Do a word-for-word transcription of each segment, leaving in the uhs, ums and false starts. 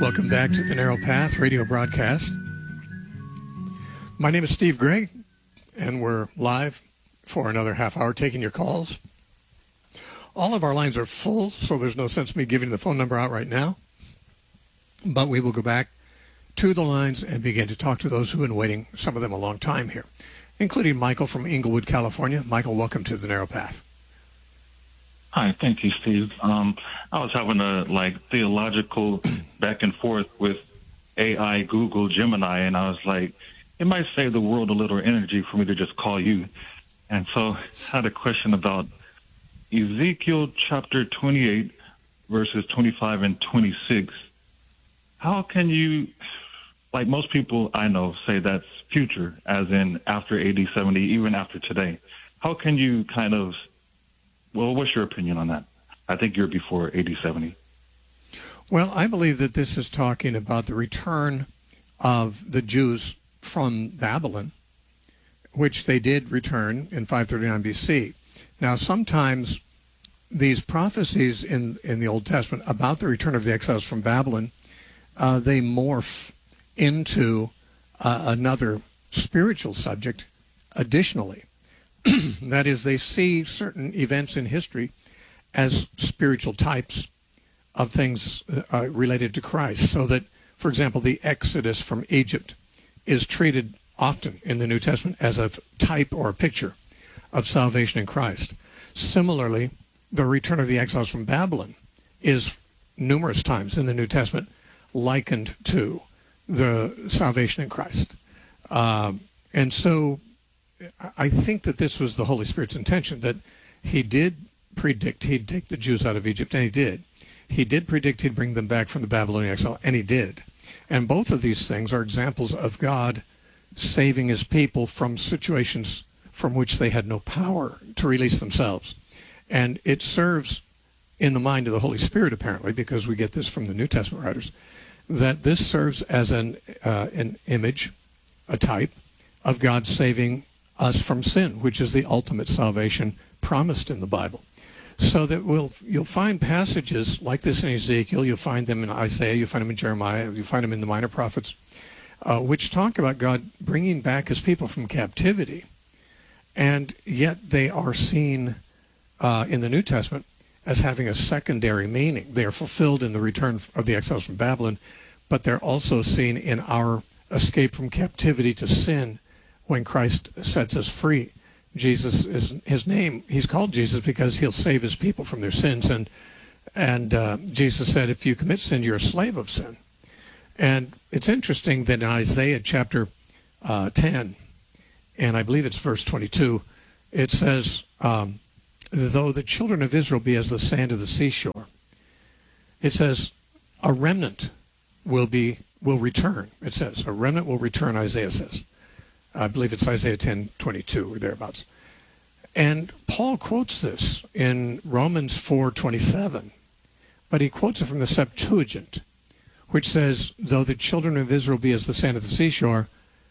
Welcome back to the Narrow Path radio broadcast. My name is Steve Gray, and we're live for another half hour taking your calls. All of our lines are full, so there's no sense me giving the phone number out right now. But we will go back to the lines and begin to talk to those who have been waiting, some of them a long time here, including Michael from Inglewood, California. Michael, welcome to the Narrow Path. Hi, thank you, Steve. Um, I was having a like theological back and forth with A I, Google, Gemini, and I was like, it might save the world a little energy for me to just call you. And so I had a question about Ezekiel chapter twenty-eight, verses twenty-five and twenty-six. How can you, like most people I know, say that's future, as in after A D seventy, even after today? How can you kind of, well, what's your opinion on that? I think you're before A D seventy. Well, I believe that this is talking about the return of the Jews from Babylon, which they did return in five thirty-nine B C. Now, sometimes these prophecies in, in the Old Testament about the return of the exiles from Babylon, uh, they morph into uh, another spiritual subject additionally. That is, they see certain events in history as spiritual types of things uh, related to Christ. So that, for example, the Exodus from Egypt is treated often in the New Testament as a type or a picture of salvation in Christ. Similarly, the return of the exiles from Babylon is numerous times in the New Testament likened to the salvation in Christ. Uh, and so I think that this was the Holy Spirit's intention, that he did predict he'd take the Jews out of Egypt, and he did. He did predict he'd bring them back from the Babylonian exile, and he did. And both of these things are examples of God saving his people from situations from which they had no power to release themselves. And it serves in the mind of the Holy Spirit, apparently, because we get this from the New Testament writers, that this serves as an, uh, an image, a type, of God saving us from sin, which is the ultimate salvation promised in the Bible. So that we'll, you'll find passages like this in Ezekiel, you'll find them in Isaiah, you'll find them in Jeremiah, you'll find them in the minor prophets, uh, which talk about God bringing back his people from captivity. And yet they are seen uh, in the New Testament as having a secondary meaning. They are fulfilled in the return of the exiles from Babylon, but they're also seen in our escape from captivity to sin when Christ sets us free. Jesus is his name. He's called Jesus because he'll save his people from their sins. And and uh, Jesus said, if you commit sin, you're a slave of sin. And it's interesting that in Isaiah chapter uh, ten, and I believe it's verse twenty-two, it says, um, though the children of Israel be as the sand of the seashore, it says, a remnant will be will return. It says, a remnant will return, Isaiah says. I believe it's Isaiah ten twenty-two or thereabouts. And Paul quotes this in Romans four twenty-seven, but he quotes it from the Septuagint, which says, though the children of Israel be as the sand of the seashore,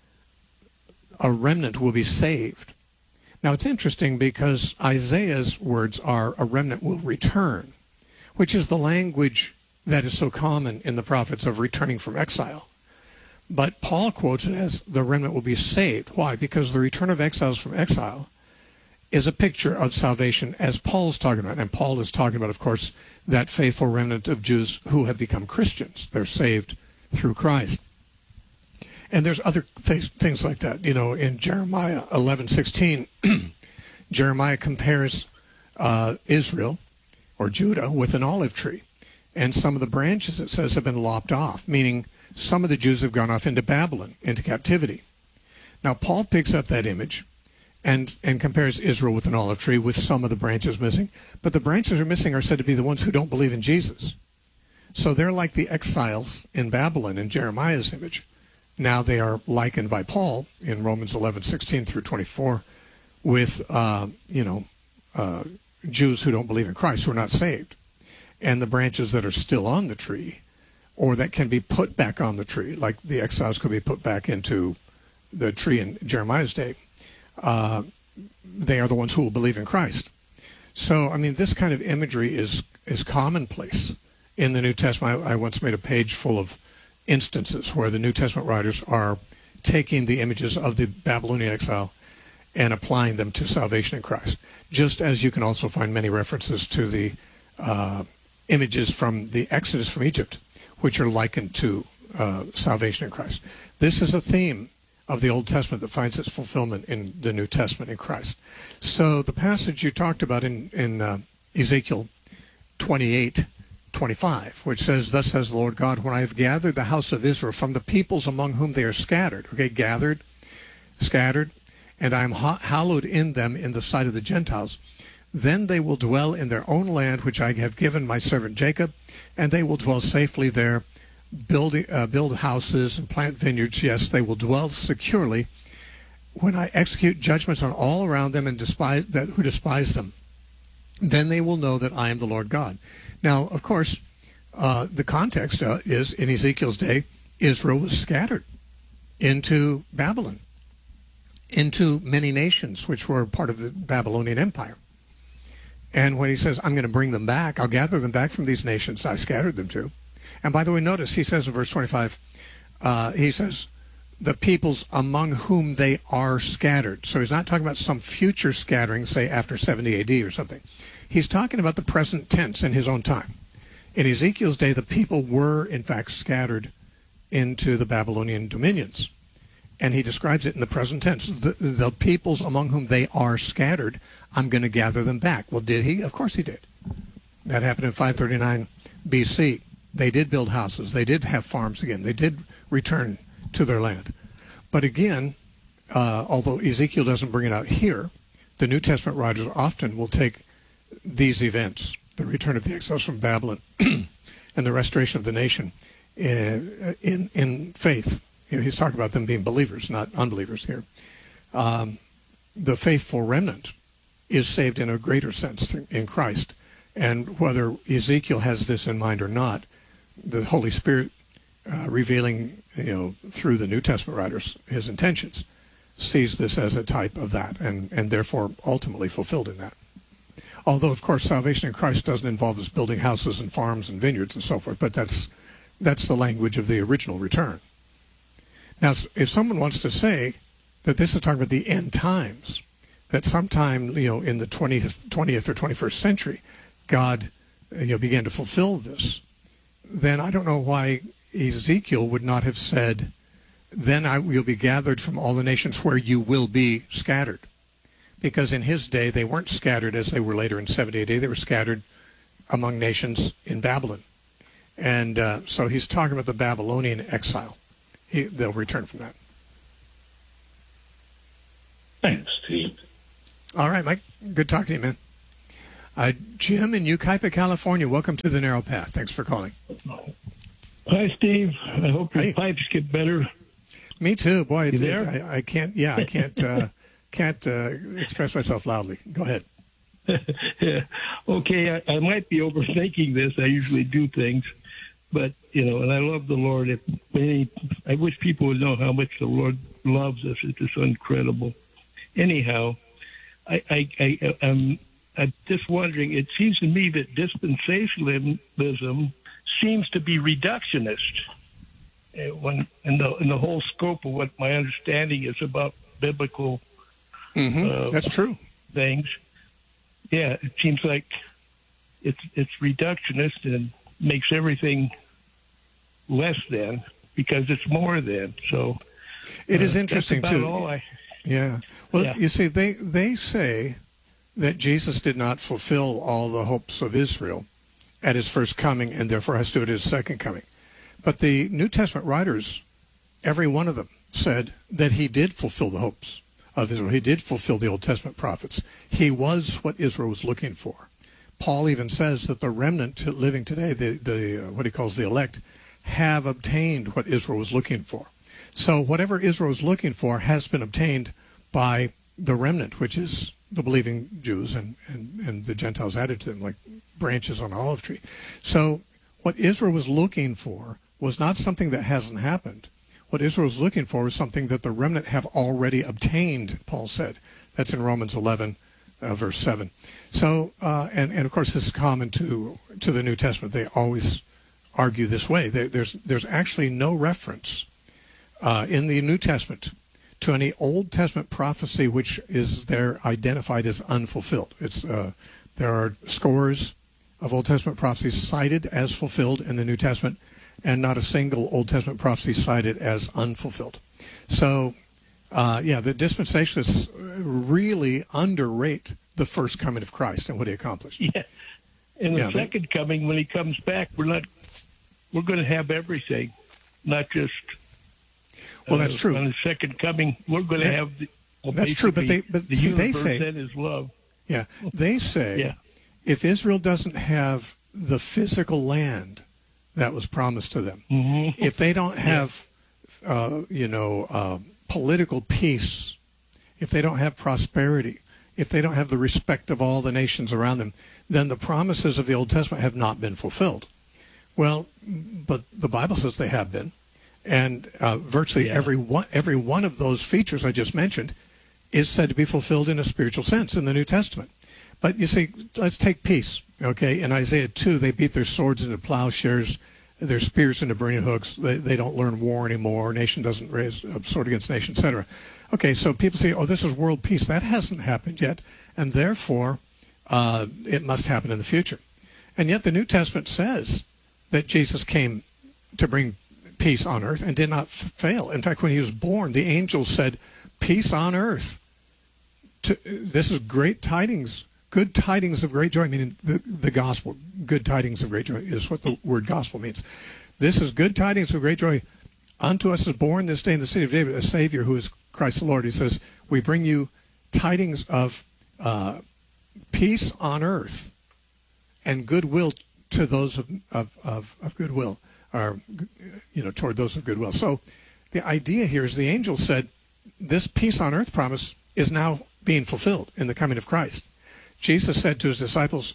a remnant will be saved. Now, it's interesting because Isaiah's words are, a remnant will return, which is the language that is so common in the prophets of returning from exile. But Paul quotes it as the remnant will be saved. Why? Because the return of exiles from exile is a picture of salvation as Paul's talking about. And Paul is talking about, of course, that faithful remnant of Jews who have become Christians. They're saved through Christ. And there's other th- things like that. You know, in Jeremiah eleven sixteen, Jeremiah compares uh, Israel, or Judah, with an olive tree. And some of the branches, it says, have been lopped off, meaning some of the Jews have gone off into Babylon, into captivity. Now, Paul picks up that image and, and compares Israel with an olive tree with some of the branches missing. But the branches are missing are said to be the ones who don't believe in Jesus. So they're like the exiles in Babylon in Jeremiah's image. Now they are likened by Paul in Romans eleven sixteen through twenty-four with, uh, you know, uh, Jews who don't believe in Christ, who are not saved. And the branches that are still on the tree, or that can be put back on the tree, like the exiles could be put back into the tree in Jeremiah's day, uh, they are the ones who will believe in Christ. So, I mean, this kind of imagery is, is commonplace in the New Testament. I, I once made a page full of instances where the New Testament writers are taking the images of the Babylonian exile and applying them to salvation in Christ, just as you can also find many references to the uh, images from the Exodus from Egypt, which are likened to uh, salvation in Christ. This is a theme of the Old Testament that finds its fulfillment in the New Testament in Christ. So the passage you talked about in, in uh, Ezekiel twenty-eight, twenty-five, which says, "Thus says the Lord God, when I have gathered the house of Israel from the peoples among whom they are scattered," okay, gathered, scattered, "and I am hallowed in them in the sight of the Gentiles, then they will dwell in their own land, which I have given my servant Jacob, and they will dwell safely there, build, uh, build houses and plant vineyards. Yes, they will dwell securely when I execute judgments on all around them and despise that who despise them. Then they will know that I am the Lord God." Now, of course, uh, the context uh, is, in Ezekiel's day, Israel was scattered into Babylon, into many nations which were part of the Babylonian Empire. And when he says, "I'm going to bring them back, I'll gather them back from these nations I scattered them to." And by the way, notice he says in verse twenty-five, uh, he says, "the peoples among whom they are scattered." So he's not talking about some future scattering, say after seventy A D or something. He's talking about the present tense in his own time. In Ezekiel's day, the people were, in fact, scattered into the Babylonian dominions. And he describes it in the present tense. The, the peoples among whom they are scattered, I'm going to gather them back. Well, did he? Of course he did. That happened in five thirty-nine B C. They did build houses. They did have farms again. They did return to their land. But again, uh, although Ezekiel doesn't bring it out here, the New Testament writers often will take these events, the return of the exiles from Babylon and the restoration of the nation, in, in, in faith. You know, he's talking about them being believers, not unbelievers here. Um, the faithful remnant is saved in a greater sense in Christ. And whether Ezekiel has this in mind or not, the Holy Spirit uh, revealing, you know, through the New Testament writers his intentions, sees this as a type of that, and, and therefore ultimately fulfilled in that. Although, of course, salvation in Christ doesn't involve us building houses and farms and vineyards and so forth, but that's that's the language of the original return. Now, if someone wants to say that this is talking about the end times, that sometime, you know, in the twentieth, twentieth or twenty-first century, God, you know, began to fulfill this, then I don't know why Ezekiel would not have said, "Then I will be gathered from all the nations where you will be scattered." Because in his day, they weren't scattered as they were later in seventy A D. They were scattered among nations in Babylon. And uh, so he's talking about the Babylonian exile. He, they'll return from that. Thanks, Steve. All right, Mike. Good talking to you, man. Uh, Jim in Yucaipa, California. Welcome to the Narrow Path. Thanks for calling. Hi, Steve. I hope your Hey. pipes get better. Me too. Boy, it's, You it, there? I, I can't, yeah, I can't, uh, can't uh, express myself loudly. Go ahead. Yeah. Okay, I, I might be overthinking this. I usually do things. But, you know, and I love the Lord. If any, I wish people would know how much the Lord loves us. It's just incredible. Anyhow, I, I, I, I'm, I'm just wondering, it seems to me that dispensationalism seems to be reductionist uh, when in the, in the whole scope of what my understanding is about biblical Mm-hmm. uh, That's true. things. Yeah, it seems like it's it's reductionist and makes everything less than because it's more than. So It is uh, interesting, that's about too. all I, Yeah. Well, Yeah. you see, they, they say that Jesus did not fulfill all the hopes of Israel at his first coming and therefore has to do it at his second coming. But the New Testament writers, every one of them, said that he did fulfill the hopes of Israel. He did fulfill the Old Testament prophets. He was what Israel was looking for. Paul even says that the remnant living today, the, the uh, what he calls the elect, have obtained what Israel was looking for. So whatever Israel was looking for has been obtained by the remnant, which is the believing Jews and, and, and the Gentiles added to them, like branches on an olive tree. So what Israel was looking for was not something that hasn't happened. What Israel was looking for was something that the remnant have already obtained, Paul said. That's in Romans eleven, uh, verse seven. So, uh, and, and of course, this is common to to the New Testament. They always argue this way. There, there's there's actually no reference uh, in the New Testament to any Old Testament prophecy which is there identified as unfulfilled. It's uh, there are scores of Old Testament prophecies cited as fulfilled in the New Testament, and not a single Old Testament prophecy cited as unfulfilled. So, uh, yeah, the dispensationalists really underrate the first coming of Christ and what he accomplished. Yeah, and the Yeah, they- second coming, when he comes back, we're not we're going to have everything, not just. Well, that's uh, true. On the second coming, we're going to Yeah, have. The, well, that's true, but basically, they- but the see, they universe say- then is love. Yeah, they say Yeah. if Israel doesn't have the physical land that was promised to them, Mhm. if they don't have, uh, you know, uh, political peace, if they don't have prosperity, if they don't have the respect of all the nations around them, then the promises of the Old Testament have not been fulfilled. Well, but the Bible says they have been, and uh, virtually Yeah. every one every one of those features I just mentioned is said to be fulfilled in a spiritual sense in the New Testament. But you see, let's take peace. Okay, in Isaiah two, they beat their swords into plowshares, their spears into burning hooks. They, they don't learn war anymore. Nation doesn't raise a sword against nation, et cetera. Okay, so people say, oh, this is world peace. That hasn't happened yet, and therefore uh, it must happen in the future. And yet the New Testament says that Jesus came to bring peace on earth and did not f- fail. In fact, when he was born, the angels said, peace on earth. To, this is great tidings, good tidings of great joy, meaning the, the gospel. Good tidings of great joy is what the word gospel means. This is good tidings of great joy. Unto us is born this day in the city of David a Savior who is Christ the Lord. He says, we bring you tidings of uh, peace on earth and goodwill to those of, of, of, of goodwill, or, you know, toward those of goodwill. So the idea here is the angel said, this peace on earth promise is now being fulfilled in the coming of Christ. Jesus said to his disciples,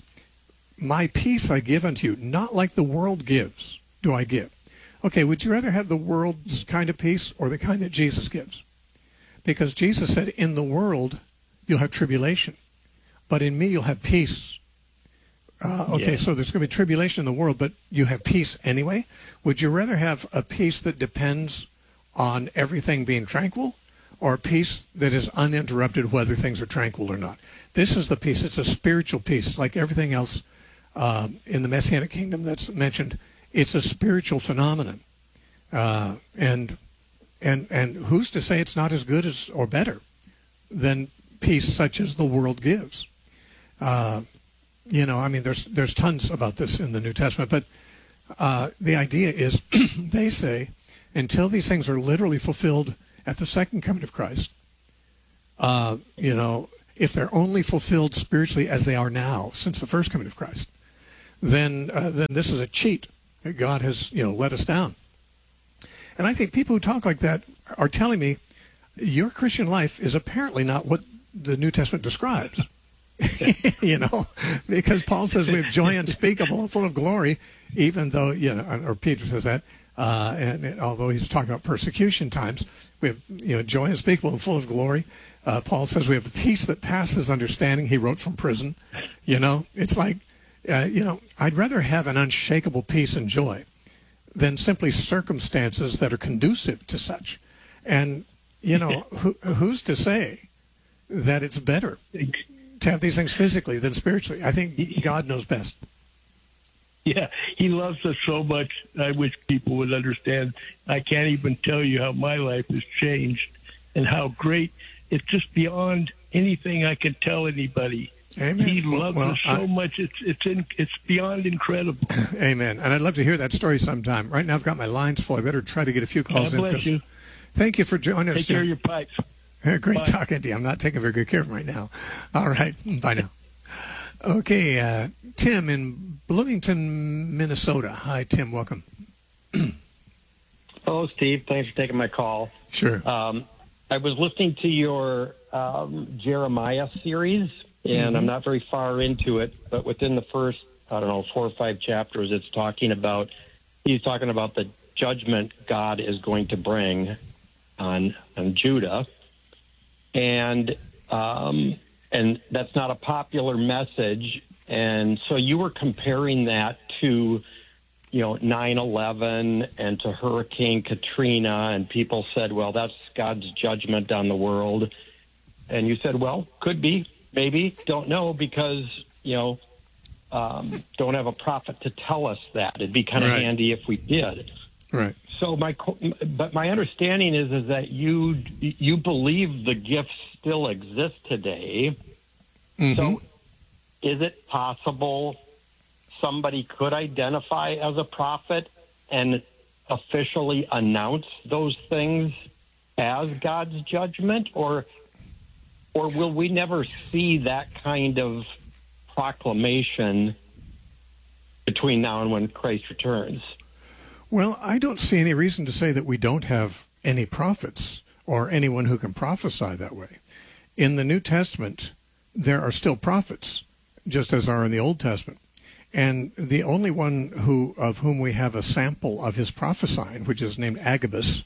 my peace I give unto you, not like the world gives do I give. Okay, would you rather have the world's kind of peace or the kind that Jesus gives? Because Jesus said, in the world you'll have tribulation, but in me you'll have peace. Uh, okay, Yeah. so there's going to be tribulation in the world, but you have peace anyway? Would you rather have a peace that depends on everything being tranquil, or a peace that is uninterrupted whether things are tranquil or not? This is the peace. It's a spiritual peace, like everything else uh, in the Messianic kingdom that's mentioned. It's a spiritual phenomenon. Uh, and and and who's to say it's not as good as or better than peace such as the world gives? Uh, you know, I mean, there's there's tons about this in the New Testament, but uh, the idea is they say until these things are literally fulfilled at the second coming of Christ, uh, you know, if they're only fulfilled spiritually as they are now since the first coming of Christ, then uh, then this is a cheat. God has, you know, let us down. And I think people who talk like that are telling me your Christian life is apparently not what the New Testament describes. You know, because Paul says we have joy unspeakable and full of glory, even though, you know, or Peter says that, uh, and, and although he's talking about persecution times, we have, you know, joy unspeakable and full of glory. Uh, Paul says we have a peace that passes understanding. He wrote from prison. You know, it's like, uh, you know, I'd rather have an unshakable peace and joy than simply circumstances that are conducive to such. And, you know, who, who's to say that it's better to have these things physically than spiritually? I think God knows best. Yeah, he loves us so much. I wish people would understand. I can't even tell you how my life has changed and how great. It's just beyond anything I can tell anybody. Amen. He loves Well, us so I- much. It's it's in, it's beyond incredible. Amen. And I'd love to hear that story sometime. Right now I've got my lines full. I better try to get a few calls God in. bless 'cause- you. Thank you for joining us. Take care of your pipes. Great Bye. talking to you. I'm not taking very good care of them right now. All right. Bye now. Okay. Uh, Tim in Bloomington, Minnesota. Hi, Tim. Welcome. Hello, Steve. Thanks for taking my call. Sure. Um, I was listening to your um, Jeremiah series, and Mhm. I'm not very far into it, but within the first, I don't know, four or five chapters, it's talking about, he's talking about the judgment God is going to bring on, on Judah. And um, and that's not a popular message. And so you were comparing that to, you know, nine eleven and to Hurricane Katrina, and people said, well, that's God's judgment on the world. And you said, well, could be, maybe, don't know, because, you know, um, don't have a prophet to tell us that. It'd be kind of Right. handy if we did. Right. So my, but my understanding is is that you you believe the gifts still exist today. Mm-hmm. So, is it possible somebody could identify as a prophet and officially announce those things as God's judgment, or or will we never see that kind of proclamation between now and when Christ returns? Well, I don't see any reason to say that we don't have any prophets or anyone who can prophesy that way. In the New Testament, there are still prophets, just as are in the Old Testament. And the only one who of whom we have a sample of his prophesying, which is named Agabus,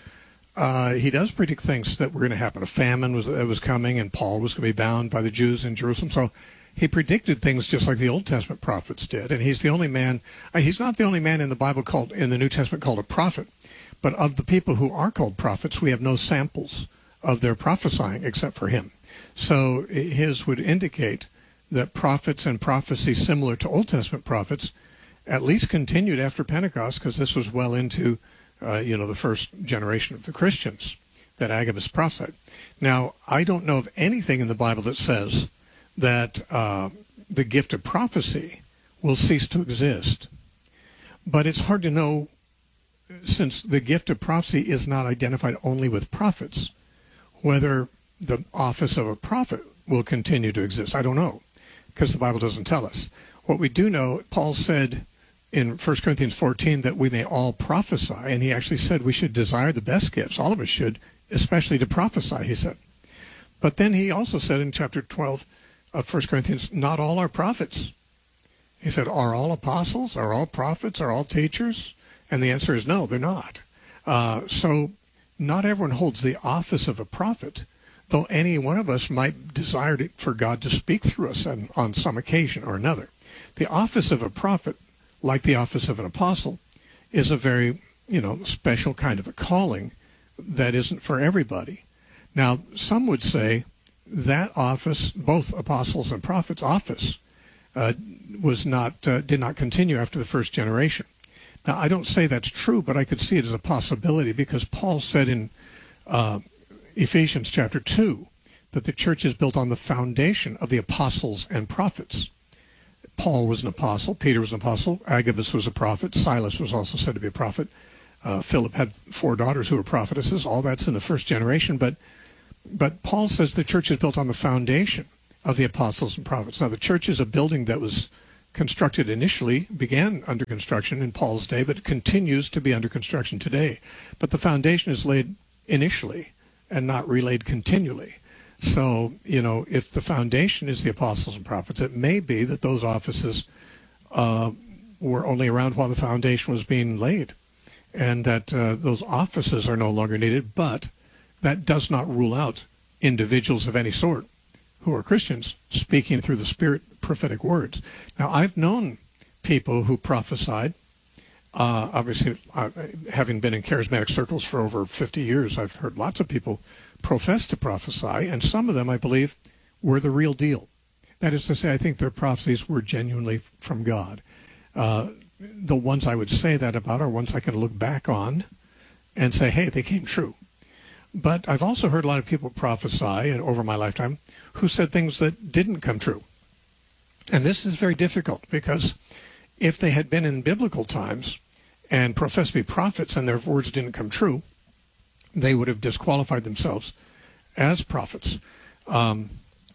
uh, he does predict things that were going to happen. A famine was, uh, was coming, and Paul was going to be bound by the Jews in Jerusalem. So he predicted things just like the Old Testament prophets did. And he's the only man, uh, he's not the only man in the Bible called, in the New Testament called a prophet. But of the people who are called prophets, we have no samples of their prophesying except for him. So his would indicate that prophets and prophecy similar to Old Testament prophets at least continued after Pentecost, because this was well into, uh, you know, the first generation of the Christians that Agabus prophesied. Now, I don't know of anything in the Bible that says that uh, the gift of prophecy will cease to exist. But it's hard to know, since the gift of prophecy is not identified only with prophets, whether the office of a prophet will continue to exist. I don't know, because the Bible doesn't tell us. What we do know, Paul said in First Corinthians fourteen that we may all prophesy, and he actually said we should desire the best gifts. All of us should, especially to prophesy, he said. But then he also said in chapter twelve of First Corinthians, not all are prophets. He said, are all apostles? Are all prophets? Are all teachers? And the answer is no, they're not. Uh, so not everyone holds the office of a prophet, though any one of us might desire to, for God to speak through us on, on some occasion or another. The office of a prophet, like the office of an apostle, is a very, you know, special kind of a calling that isn't for everybody. Now, some would say that office, both apostles and prophets' office, uh, was not uh, did not continue after the first generation. Now, I don't say that's true, but I could see it as a possibility, because Paul said in uh, Ephesians chapter two that the church is built on the foundation of the apostles and prophets. Paul was an apostle, Peter was an apostle, Agabus was a prophet, Silas was also said to be a prophet, uh, Philip had four daughters who were prophetesses. All that's in the first generation, but but Paul says the church is built on the foundation of the apostles and prophets. Now, the church is a building that was constructed initially, began under construction in Paul's day, but continues to be under construction today. But the foundation is laid initially and not relayed continually. So, you know, if the foundation is the apostles and prophets, it may be that those offices uh, were only around while the foundation was being laid, and that uh, those offices are no longer needed. But that does not rule out individuals of any sort who are Christians speaking through the Spirit prophetic words. Now, I've known people who prophesied. Uh, obviously, uh, having been in charismatic circles for over fifty years, I've heard lots of people profess to prophesy, and some of them, I believe, were the real deal. That is to say, I think their prophecies were genuinely from God. Uh, the ones I would say that about are ones I can look back on and say, hey, they came true. But I've also heard a lot of people prophesy, and over my lifetime, who said things that didn't come true. And this is very difficult, because if they had been in biblical times and professed to be prophets and their words didn't come true, they would have disqualified themselves as prophets. Um,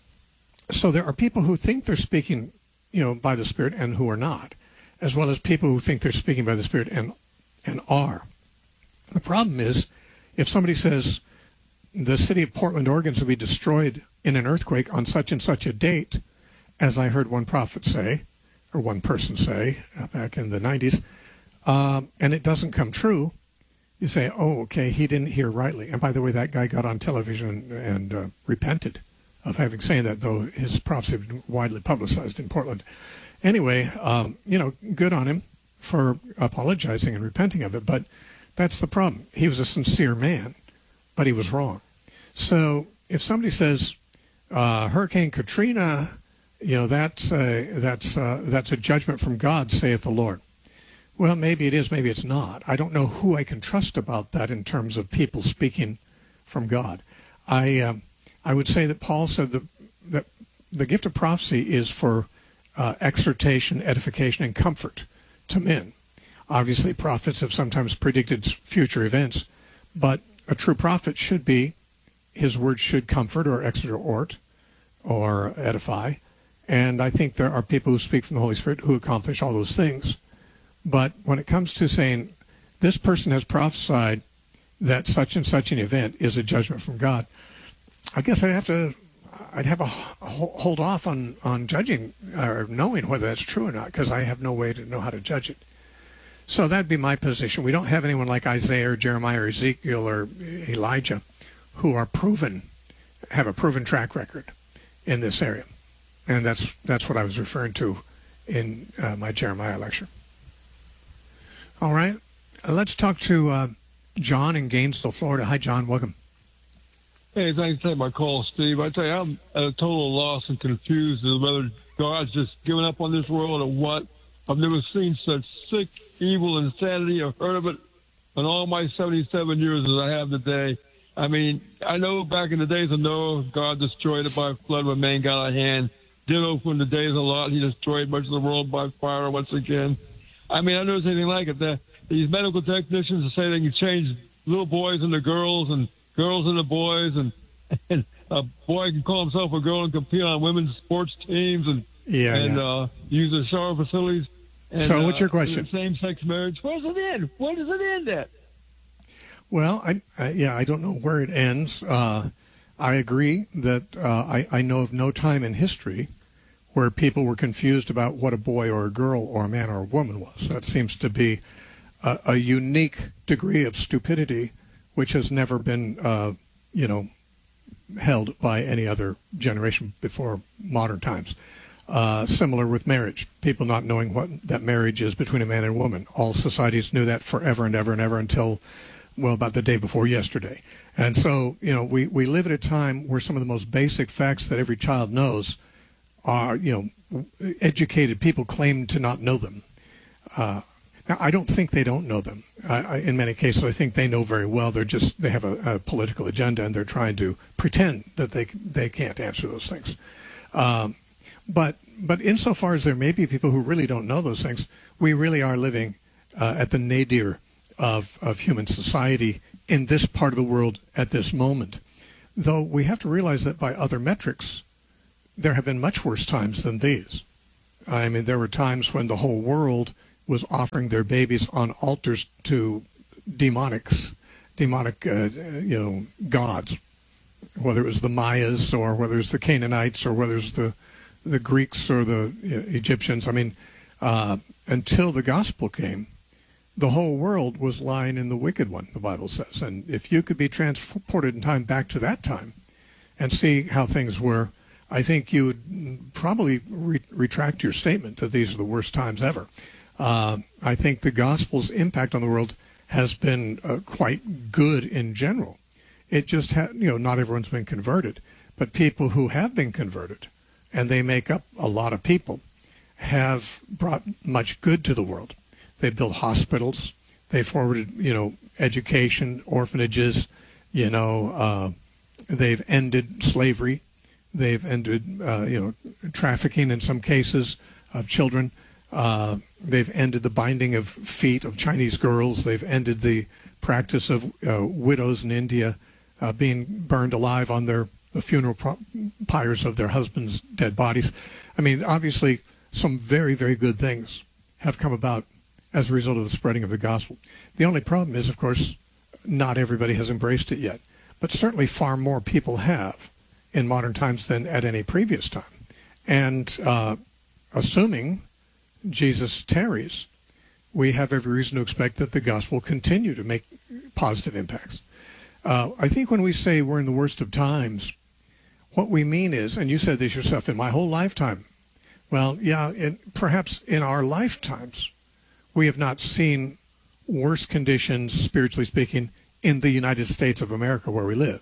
so there are people who think they're speaking, you know, by the Spirit and who are not, as well as people who think they're speaking by the Spirit and and are. The problem is, if somebody says the city of Portland, Oregon, will be destroyed in an earthquake on such and such a date, as I heard one prophet say, or one person say uh, back in the nineties, uh, and it doesn't come true, you say, oh, okay, he didn't hear rightly. And by the way, that guy got on television and, and uh, repented of having saying that, though his prophecy had been widely publicized in Portland. Anyway, um, you know, good on him for apologizing and repenting of it, but that's the problem. He was a sincere man, but he was wrong. So if somebody says uh, Hurricane Katrina, you know, that's a, that's uh, that's a judgment from God, saith the Lord. Well, maybe it is, maybe it's not. I don't know who I can trust about that in terms of people speaking from God. I um, I would say that Paul said that, that the gift of prophecy is for uh, exhortation, edification, and comfort to men. Obviously, prophets have sometimes predicted future events, but a true prophet should be, his word should comfort or exhort or edify. And I think there are people who speak from the Holy Spirit who accomplish all those things. But when it comes to saying this person has prophesied that such and such an event is a judgment from God, I guess I'd have to, I'd have a hold off on, on judging or knowing whether that's true or not, because I have no way to know how to judge it. So that'd be my position. We don't have anyone like Isaiah or Jeremiah or Ezekiel or Elijah who are proven, have a proven track record in this area. And that's that's what I was referring to in uh, my Jeremiah lecture. All right. Uh, let's talk to uh, John in Gainesville, Florida. Hi, John. Welcome. Hey, thanks for taking my call, Steve. I tell you, I'm at a total loss and confused as whether God's just given up on this world or what. I've never seen such sick, evil insanity or heard of it in all my seventy-seven years as I have today. I mean, I know back in the days of Noah, God destroyed it by flood when man got out of hand. Ditto from the days of Lot, he destroyed much of the world by fire once again. I mean, I never seen anything like it. The, these medical technicians say they can change little boys into girls and girls into boys, and, and a boy can call himself a girl and compete on women's sports teams and yeah, and yeah. Uh, use the shower facilities. And, so what's your uh, question? Same-sex marriage. Where's it end? Where does it end at? Well, I, I yeah, I don't know where it ends. Uh, I agree that uh, I, I know of no time in history where people were confused about what a boy or a girl or a man or a woman was. That seems to be a, a unique degree of stupidity which has never been, uh, you know, held by any other generation before modern times. Uh, similar with marriage, people not knowing what that marriage is between a man and a woman. All societies knew that forever and ever and ever until, well, about the day before yesterday. And so, you know, we, we live at a time where some of the most basic facts that every child knows are, you know, educated people claim to not know them. Uh, now, I don't think they don't know them. I, I, in many cases, I think they know very well. They're just, they have a, a political agenda and they're trying to pretend that they they can't answer those things. Um, but but insofar as there may be people who really don't know those things, we really are living uh, at the nadir of, of human society in this part of the world at this moment. Though we have to realize that by other metrics, there have been much worse times than these. I mean, there were times when the whole world was offering their babies on altars to demonics, demonic, uh, you know, gods, whether it was the Mayas or whether it was the Canaanites or whether it was the, the Greeks or the you know, Egyptians. I mean, uh, until the gospel came, the whole world was lying in the wicked one, the Bible says. And if you could be transported in time back to that time and see how things were, I think you would probably re- retract your statement that these are the worst times ever. Uh, I think the gospel's impact on the world has been uh, quite good in general. It just had, you know, not everyone's been converted, but people who have been converted, and they make up a lot of people, have brought much good to the world. They built hospitals. They forwarded, you know, education, orphanages. You know, uh, they've ended slavery. They've ended, uh, you know, trafficking in some cases of children. Uh, they've ended the binding of feet of Chinese girls. They've ended the practice of uh, widows in India uh, being burned alive on their the funeral pro- pyres of their husbands' dead bodies. I mean, obviously, some very, very good things have come about as a result of the spreading of the gospel. The only problem is, of course, not everybody has embraced it yet, but certainly far more people have in modern times than at any previous time. And uh, assuming Jesus tarries, we have every reason to expect that the gospel will continue to make positive impacts. Uh, I think when we say we're in the worst of times, What we mean is, and you said this yourself, in my whole lifetime. Well, yeah, in, perhaps in our lifetimes, we have not seen worse conditions, spiritually speaking, in the United States of America where we live.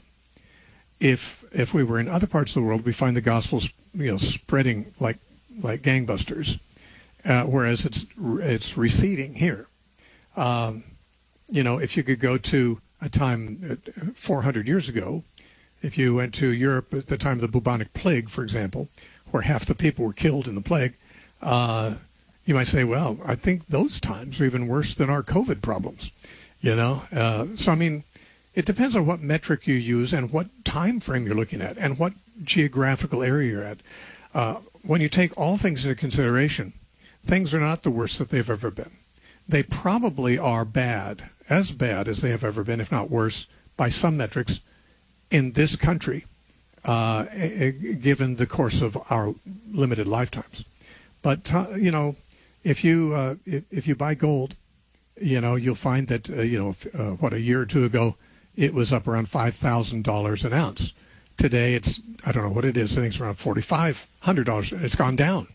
If if we were in other parts of the world, we find the gospel's, you know, spreading like like gangbusters, uh, whereas it's it's receding here. Um, you know, if you could go to a time four hundred years ago, if you went to Europe at the time of the bubonic plague, for example, where half the people were killed in the plague, uh, you might say, well, I think those times are even worse than our COVID problems. You know, uh, so I mean, it depends on what metric you use and what time frame you're looking at and what geographical area you're at. Uh, when you take all things into consideration, things are not the worst that they've ever been. They probably are bad, as bad as they have ever been, if not worse, by some metrics in this country, uh, given the course of our limited lifetimes. But, uh, you know, if you uh, if, if you buy gold, you know, you'll find that, uh, you know, uh, what, a year or two ago, it was up around five thousand dollars an ounce. Today, it's, I don't know what it is, I think it's around four thousand five hundred dollars. It's gone down,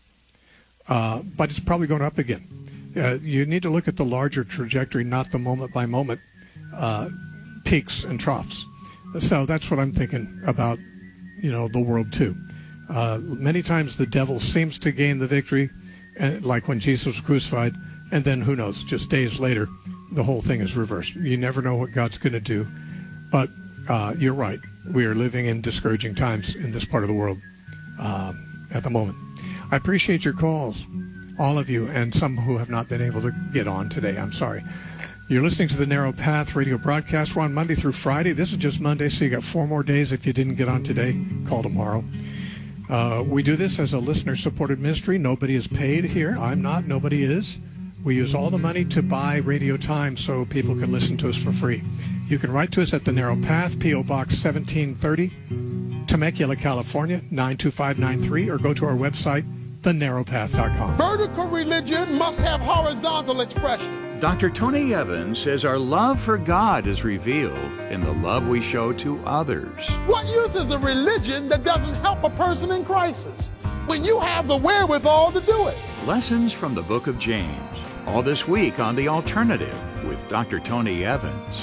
uh, but it's probably going up again. Uh, you need to look at the larger trajectory, not the moment-by-moment uh, peaks and troughs. So that's what I'm thinking about, you know, the world, too. Uh, many times the devil seems to gain the victory, and, like when Jesus was crucified, and then, who knows, just days later, the whole thing is reversed. You never know what God's going to do. But uh, you're right. We are living in discouraging times in this part of the world um, at the moment. I appreciate your calls, all of you, and some who have not been able to get on today. I'm sorry. You're listening to the Narrow Path radio broadcast. We're on Monday through Friday. This is just Monday, so you got four more days. If you didn't get on today, call tomorrow. Uh, we do this as a listener-supported ministry. Nobody is paid here. I'm not. Nobody is. We use all the money to buy radio time so people can listen to us for free. You can write to us at The Narrow Path, P O. Box seventeen thirty, Temecula, California, nine two five nine three, or go to our website, the narrow path dot com. Vertical religion must have horizontal expression. Doctor Tony Evans says our love for God is revealed in the love we show to others. What use is a religion that doesn't help a person in crisis when you have the wherewithal to do it? Lessons from the book of James. All this week on The Alternative with Doctor Tony Evans.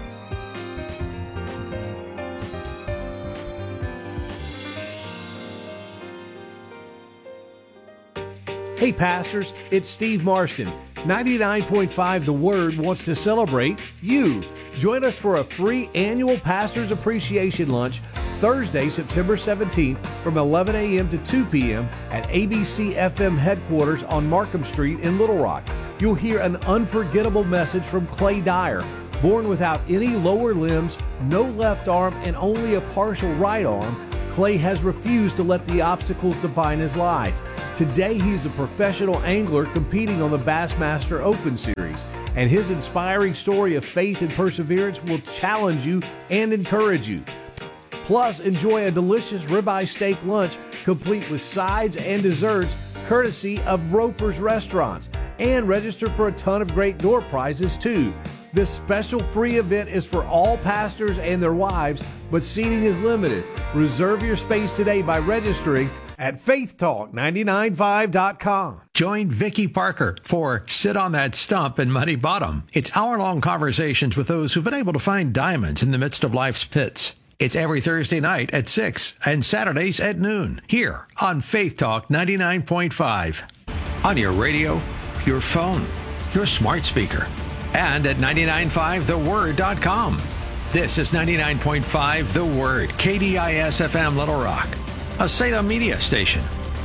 Hey pastors, it's Steve Marston. ninety-nine point five The Word wants to celebrate you. Join us for a free annual Pastors Appreciation Lunch Thursday, September seventeenth from eleven a.m. to two p.m. at A B C F M headquarters on Markham Street in Little Rock. You'll hear an unforgettable message from Clay Dyer. Born without any lower limbs, no left arm, and only a partial right arm, Clay has refused to let the obstacles define his life. Today, he's a professional angler competing on the Bassmaster Open Series, and his inspiring story of faith and perseverance will challenge you and encourage you. Plus, enjoy a delicious ribeye steak lunch complete with sides and desserts courtesy of Roper's Restaurants, and register for a ton of great door prizes too. This special free event is for all pastors and their wives, but seating is limited. Reserve your space today by registering at faith talk nine nine five dot com. Join Vicki Parker for Sit on That Stump in Muddy Bottom. It's hour-long conversations with those who've been able to find diamonds in the midst of life's pits. It's every Thursday night at six and Saturdays at noon here on Faith Talk ninety-nine point five. On your radio, your phone, your smart speaker, and at nine nine five the word dot com. This is ninety-nine point five The Word, K D I S F M Little Rock, a Salem media station.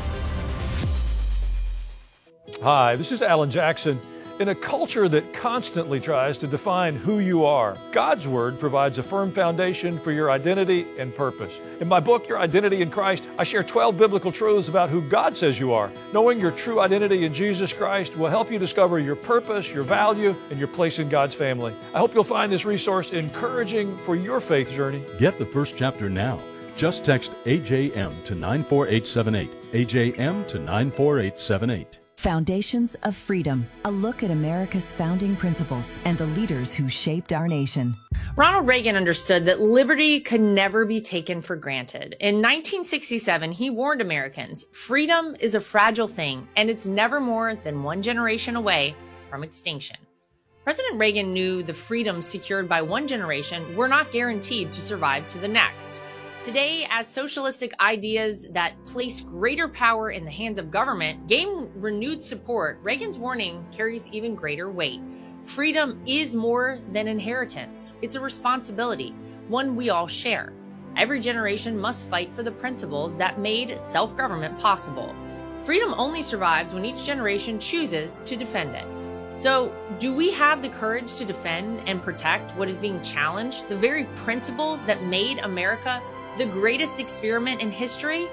Hi, this is Alan Jackson. In a culture that constantly tries to define who you are, God's Word provides a firm foundation for your identity and purpose. In my book, Your Identity in Christ, I share twelve biblical truths about who God says you are. Knowing your true identity in Jesus Christ will help you discover your purpose, your value, and your place in God's family. I hope you'll find this resource encouraging for your faith journey. Get the first chapter now. Just text A J M to nine four eight seven eight. A J M to nine four eight seven eight. Foundations of Freedom, a look at America's founding principles and the leaders who shaped our nation. Ronald Reagan understood that liberty could never be taken for granted. In nineteen sixty-seven, he warned Americans, freedom is a fragile thing, and it's never more than one generation away from extinction. President Reagan knew the freedoms secured by one generation were not guaranteed to survive to the next. Today, as socialistic ideas that place greater power in the hands of government gain renewed support, Reagan's warning carries even greater weight. Freedom is more than inheritance. It's a responsibility, one we all share. Every generation must fight for the principles that made self-government possible. Freedom only survives when each generation chooses to defend it. So, do we have the courage to defend and protect what is being challenged, the very principles that made America the greatest experiment in history?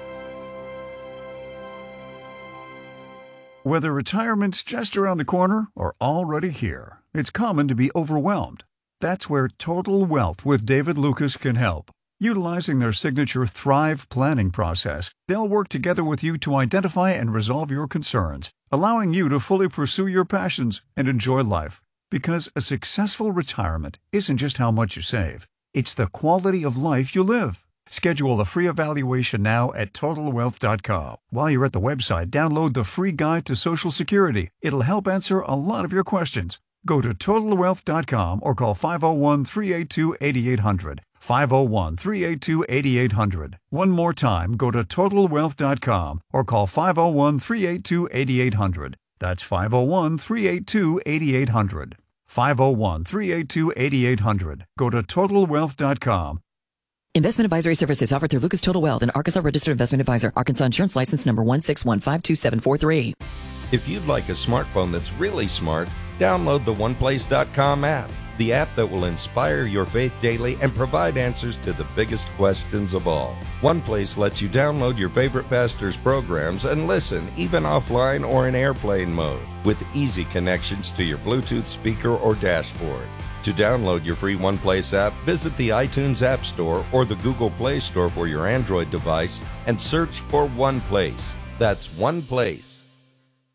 Whether retirement's just around the corner or already here, it's common to be overwhelmed. That's where Total Wealth with David Lucas can help. Utilizing their signature Thrive planning process, they'll work together with you to identify and resolve your concerns, allowing you to fully pursue your passions and enjoy life. Because a successful retirement isn't just how much you save, it's the quality of life you live. Schedule a free evaluation now at total wealth dot com. While you're at the website, download the free guide to Social Security. It'll help answer a lot of your questions. Go to total wealth dot com or call five oh one, three eight two, eight eight hundred. five oh one, three eight two, eight eight hundred. One more time, go to total wealth dot com or call five oh one, three eight two, eight eight hundred. That's five oh one, three eight two, eight eight hundred. five oh one, three eight two, eight eight hundred. Go to total wealth dot com. Investment advisory services offered through Lucas Total Wealth, an Arkansas registered investment advisor. Arkansas insurance license number one six one five two seven four three. If you'd like a smartphone that's really smart, download the one place dot com app, the app that will inspire your faith daily and provide answers to the biggest questions of all. OnePlace lets you download your favorite pastor's programs and listen, even offline or in airplane mode, with easy connections to your Bluetooth speaker or dashboard. To download your free OnePlace app, visit the iTunes App Store or the Google Play Store for your Android device and search for OnePlace. That's OnePlace.